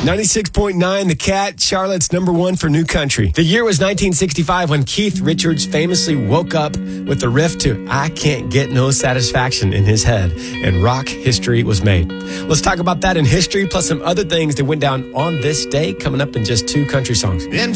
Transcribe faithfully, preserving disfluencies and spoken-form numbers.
ninety-six point nine, The Cat, Charlotte's number one for new country. The year was nineteen sixty-five when Keith Richards famously woke up with the riff to I Can't Get No Satisfaction in his head, and rock history was made. Let's talk about that in history, plus some other things that went down on this day, coming up in just two country songs. In